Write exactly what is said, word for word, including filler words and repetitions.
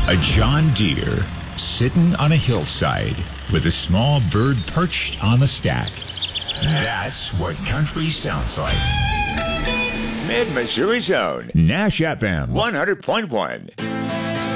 A John Deere sitting on a hillside with a small bird perched on the stack. That's what country sounds like. Mid-Missouri Zone, Nash F M one hundred point one.